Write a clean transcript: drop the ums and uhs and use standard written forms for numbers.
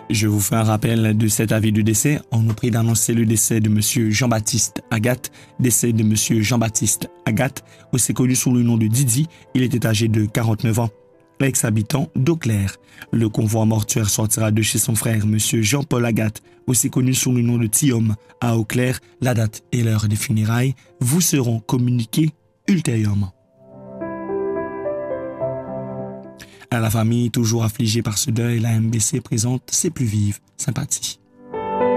Je vous fais un rappel de cet avis de décès. On nous prie d'annoncer le décès de monsieur Jean-Baptiste Agathe. Décès de monsieur Jean-Baptiste Agathe, aussi connu sous le nom de Didi. Il était âgé de 49 ans. Ex-habitant d'Eau-Claire. Le convoi mortuaire sortira de chez son frère, monsieur Jean-Paul Agathe, aussi connu sous le nom de Thiom, à Eau-Claire. La date et l'heure des funérailles vous seront communiquées ultérieurement. À la famille toujours affligée par ce deuil, la MBC présente ses plus vives sympathies.